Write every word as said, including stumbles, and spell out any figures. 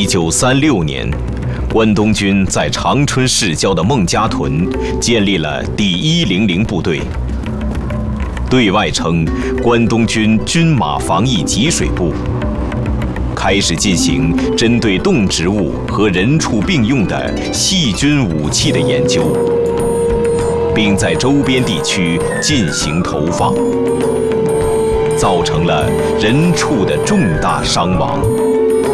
一九三六年，关东军在长春市郊的孟家屯建立了第一零零部队，对外称关东军军马防疫给水部，开始进行针对动植物和人畜并用的细菌武器的研究，并在周边地区进行投放，造成了人畜的重大伤亡。